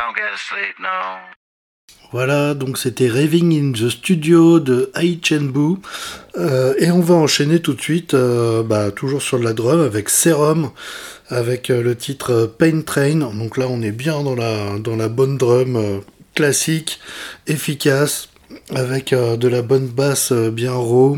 Don't get asleep, no. Voilà, donc c'était Raving in the Studio de Ai Chen-bu. Et on va enchaîner tout de suite, toujours sur de la drum, avec Serum, avec le titre Pain Train. Donc là, on est bien dans la bonne drum classique, efficace, avec de la bonne basse bien raw.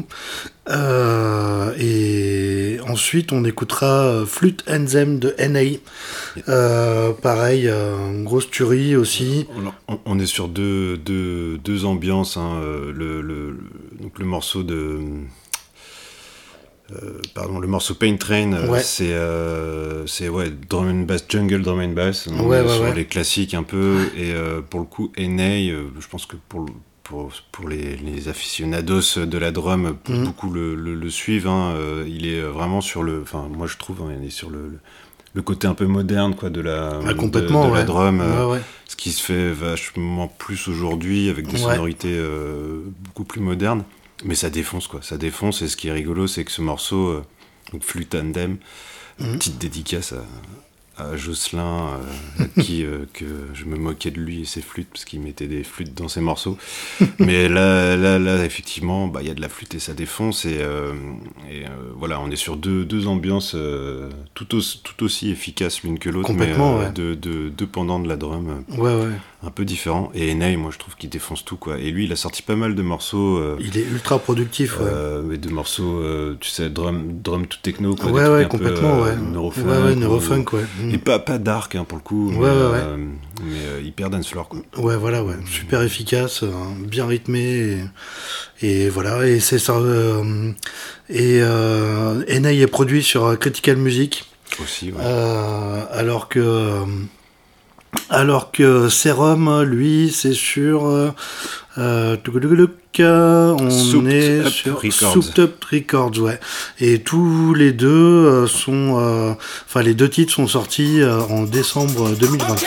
Et ensuite, on écoutera Flute Anthem de NA. Pareil, grosse tuerie aussi. On est sur deux ambiances. Hein. Donc le morceau de... le morceau Pain Train, ouais. c'est drum and bass, jungle drum and bass, sur les classiques un peu, et pour le coup NA, je pense que pour les aficionados de la drum, beaucoup le suivent, hein, il est vraiment sur moi je trouve, il est sur le côté un peu moderne quoi, de la drum, ce qui se fait vachement plus aujourd'hui avec des sonorités beaucoup plus modernes. Mais ça défonce quoi, et ce qui est rigolo c'est que ce morceau, donc Flute Anthem, petite dédicace à Jocelyn, que je me moquais de lui et ses flûtes parce qu'il mettait des flûtes dans ses morceaux. Mais là effectivement, il y a de la flûte et ça défonce et voilà, on est sur deux ambiances tout aussi efficaces l'une que l'autre, mais deux pendants de la drum. Un peu différent, et Enei, moi je trouve qu'il défonce tout quoi, et lui il a sorti pas mal de morceaux, il est ultra productif, mais de morceaux tu sais, drum tout techno quoi, des trucs complètement, un peu neurofunk, et pas dark hein, pour le coup, mais hyper dance floor quoi. Super efficace, bien rythmé, et voilà, et c'est ça, Enei est produit sur Critical Music aussi, alors que Serum, lui, c'est sur on est sur Souped Up Records, ouais. Et tous les deux les deux titres sont sortis en décembre 2020.